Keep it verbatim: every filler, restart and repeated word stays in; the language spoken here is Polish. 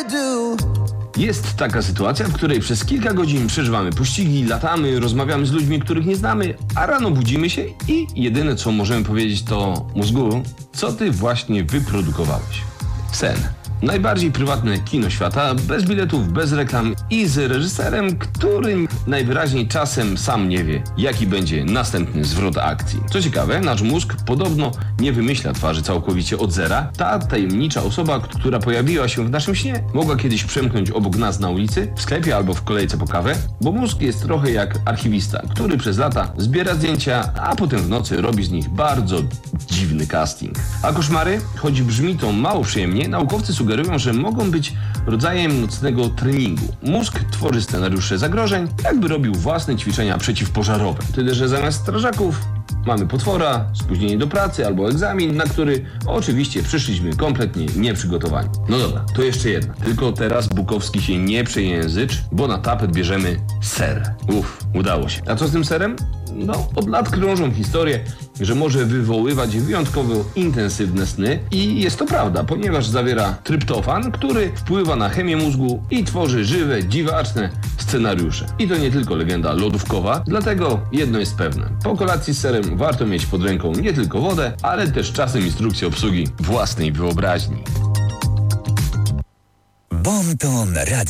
do. Jest taka sytuacja, w której przez kilka godzin przeżywamy pościgi, latamy, rozmawiamy z ludźmi, których nie znamy, a rano budzimy się i jedyne co możemy powiedzieć to mózgu, co ty właśnie wyprodukowałeś? Sen. Najbardziej prywatne kino świata, bez biletów, bez reklam i z reżyserem, który najwyraźniej czasem sam nie wie, jaki będzie następny zwrot akcji. Co ciekawe, nasz mózg podobno nie wymyśla twarzy całkowicie od zera. Ta tajemnicza osoba, która pojawiła się w naszym śnie, mogła kiedyś przemknąć obok nas na ulicy, w sklepie albo w kolejce po kawę, bo mózg jest trochę jak archiwista, który przez lata zbiera zdjęcia, a potem w nocy robi z nich bardzo dziwny casting. A koszmary, choć brzmi to mało przyjemnie, naukowcy sugerują, że mogą być rodzajem nocnego treningu. Mózg tworzy scenariusze zagrożeń, jakby robił własne ćwiczenia przeciwpożarowe. Tyle, że zamiast strażaków mamy potwora, spóźnienie do pracy albo egzamin, na który oczywiście przyszliśmy kompletnie nieprzygotowani. No dobra, to jeszcze jedna. Tylko teraz Bukowski się nie przejęzycz, bo na tapet bierzemy ser. Uff, udało się. A co z tym serem? No, od lat krążą historie, że może wywoływać wyjątkowo intensywne sny i jest to prawda, ponieważ zawiera tryptofan, który wpływa na chemię mózgu i tworzy żywe, dziwaczne scenariusze. I to nie tylko legenda lodówkowa, dlatego jedno jest pewne. Po kolacji z serem warto mieć pod ręką nie tylko wodę, ale też czasem instrukcję obsługi własnej wyobraźni. Bon ton radio.